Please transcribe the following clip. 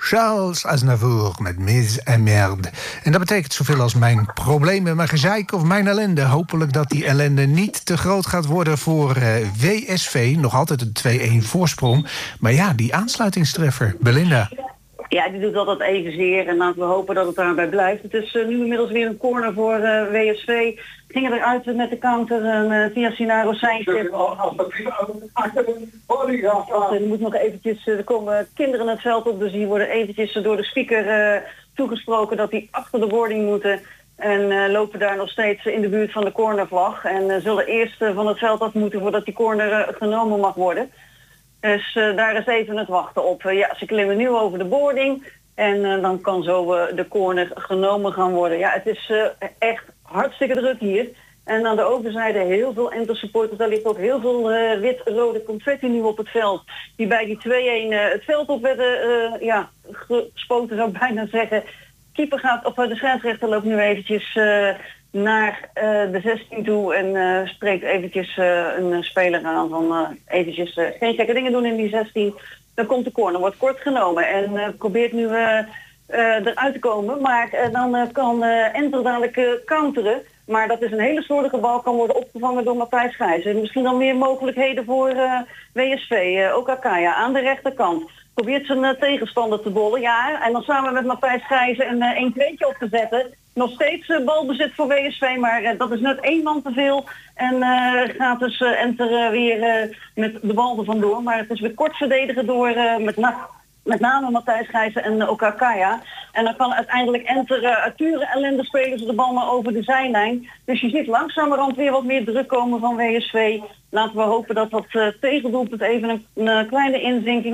Charles Aznavour met Mise en Merde. En dat betekent zoveel als mijn problemen, mijn gezeik of mijn ellende. Hopelijk dat die ellende niet te groot gaat worden voor WSV. Nog altijd een 2-1 voorsprong. Maar ja, die aansluitingstreffer. Belinda. Ja, die doet altijd evenzeer en laten we hopen dat het daarbij blijft. Het is nu inmiddels weer een corner voor WSV. Gingen eruit met de counter via Sinaro Seintje. Er moet nog eventjes, er komen kinderen het veld op, dus die worden eventjes door de speaker toegesproken dat die achter de boarding moeten. En lopen daar nog steeds in de buurt van de cornervlag. En zullen eerst van het veld af moeten voordat die corner genomen mag worden. Dus daar is even het wachten op. Ja, ze klimmen nu over de boarding en dan kan zo de corner genomen gaan worden. Ja, het is echt hartstikke druk hier. En aan de overzijde heel veel Enter-supporters. Daar ligt ook heel veel wit-rode confetti nu op het veld. Die bij die 2-1 het veld op werden gespoten, zou ik bijna zeggen. Keeper gaat, of de scheidsrechter loopt nu eventjes naar de 16 toe en spreekt eventjes een speler aan van eventjes geen gekke dingen doen in die 16. Dan komt de corner, wordt kort genomen en probeert nu eruit te komen. Maar dan kan Enter dadelijk counteren. Maar dat is een hele slordige bal, kan worden opgevangen door Matthijs Gijzen. Misschien dan meer mogelijkheden voor WSV. Ook Akaya aan de rechterkant. Probeert zijn tegenstander te bollen. Ja, en dan samen met Matthijs Gijzen een 1-2'tje op te zetten. Nog steeds balbezit voor WSV, maar dat is net 1 man te veel. En gaat dus Enter weer met de bal er vandoor. Maar het is weer kort verdedigen door met name Matthijs Gijzen en ook Akaya. En dan kan uiteindelijk Enter Turen ellende spelen ze de bal maar over de zijlijn. Dus je ziet langzamerhand weer wat meer druk komen van WSV. Laten we hopen dat dat tegendoelpunt even een kleine inzinking